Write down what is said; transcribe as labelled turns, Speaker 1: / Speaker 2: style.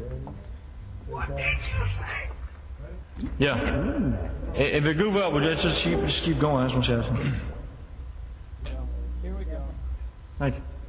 Speaker 1: What did you say?
Speaker 2: Yeah. If it goof up, just keep going. That's what she asking.
Speaker 3: Here we go.
Speaker 2: Thank you.